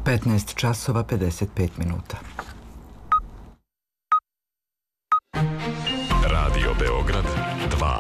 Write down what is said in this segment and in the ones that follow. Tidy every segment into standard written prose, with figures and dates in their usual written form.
15 časova 55 minuta. Radio Beograd 2.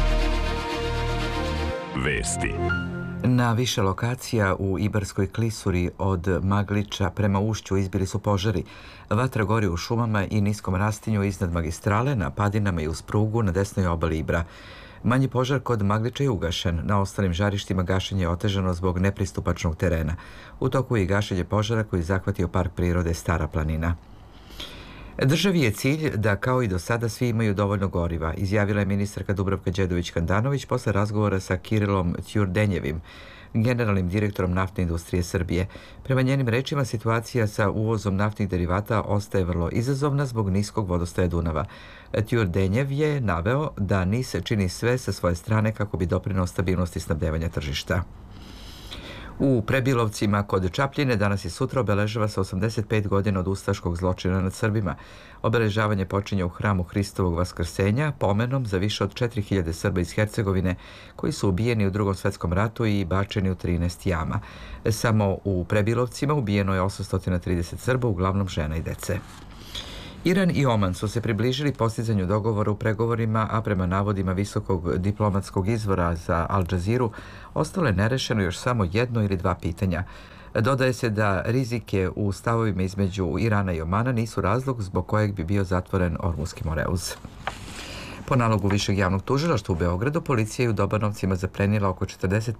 Vesti. Na više lokacija u Ibarskoj klisuri od Maglića prema Ušću izbili su požari. Vatra gori u šumama i niskom rastinju iznad magistrale, na padinama i uz prugu na desnoj obali Ibra. Manji požar kod Maglića je ugašen. Na ostalim žarištima gašenje je otežano zbog nepristupačnog terena. U toku je i gašenje požara koji je zahvatio park prirode Stara planina. Državi je cilj da kao i do sada svi imaju dovoljno goriva, izjavila je ministarka Dubravka Đedović-Handanović posle razgovora sa Kirilom Ćurdenjevim, generalnim direktorom naftne industrije Srbije. Prema njenim rečima, situacija sa uvozom naftnih derivata ostaje vrlo izazovna zbog niskog vodostaja Dunava. Ćurdenjev je naveo da NIS čini sve sa svoje strane kako bi doprineo stabilnosti snabdevanja tržišta. U Prebilovcima kod Čapljine danas i sutra obeležava se 85 godina od ustaškog zločina nad Srbima. Obeležavanje počinje u hramu Hristovog Vaskrsenja pomenom za više od 4000 Srba iz Hercegovine koji su ubijeni u Drugom svetskom ratu i bačeni u 13 jama. Samo u Prebilovcima ubijeno je 830 Srba, uglavnom žena i dece. Iran i Oman su se približili postizanju dogovora u pregovorima, a prema navodima visokog diplomatskog izvora za Al Jazeeru ostalo je nerešeno još samo jedno ili dva pitanja. Dodaje se da rizike u stavovima između Irana i Omana nisu razlog zbog kojeg bi bio zatvoren Ormuski Moreuz. Po nalogu Višeg javnog tužilaštva u Beogradu, policija je u Dobanovcima zaplenila oko 40